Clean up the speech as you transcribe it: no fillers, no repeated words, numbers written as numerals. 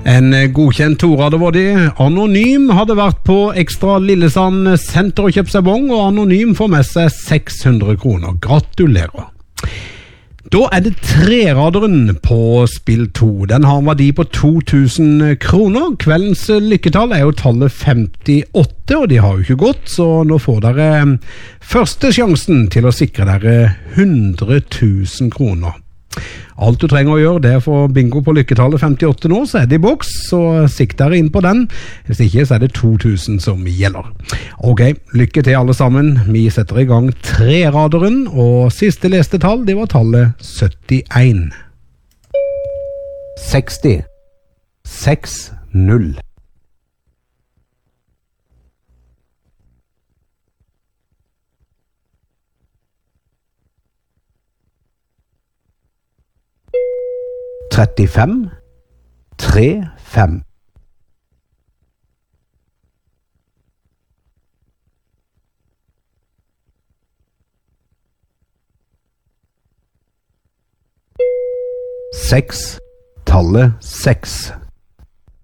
En godkjent torader var det. Anonym hadde vært på Ekstra Lillesand senter og kjøpt seg bong, og Anonym får med seg 600 kroner. Gratulerer. Da er det treraderen på spill 2. Den har en verdi på 2000 kroner. Kveldens lykketall er jo tallet 58, og de har jo ikke gått, så nå får dere første sjansen til å sikre dere 100 000 kroner. Alt du trenger å gjøre, det er for bingo på lykketallet 58 nå, så er det i boks, så sikt dere inn på den. Hvis ikke, så er det 2000 som gjelder. Ok, lykke til alle sammen. Vi setter i gang treraderen, og siste leste tall, det var tallet 71. 60. 60. 35, 35. 6, tallet 6.